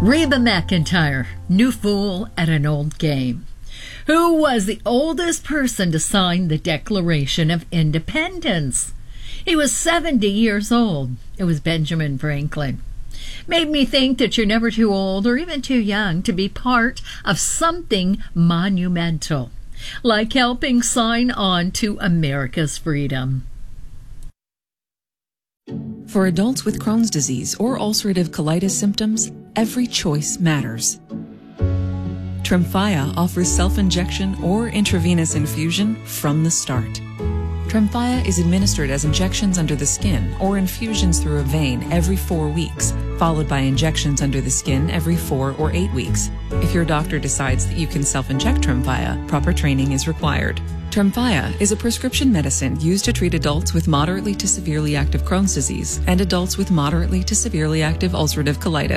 Reba McEntire, new fool at an old game. Who was the oldest person to sign the Declaration of Independence? He was 70 years old. It was Benjamin Franklin. Made me think that you're never too old or even too young to be part of something monumental, like helping sign on to America's freedom. For adults with Crohn's disease or ulcerative colitis symptoms, every choice matters. Tremfya offers self-injection or intravenous infusion from the start. Tremfya is administered as injections under the skin or infusions through a vein every 4 weeks, followed by injections under the skin every 4 or 8 weeks. If your doctor decides that you can self-inject Tremfya, proper training is required. Tremfya is a prescription medicine used to treat adults with moderately to severely active Crohn's disease and adults with moderately to severely active ulcerative colitis.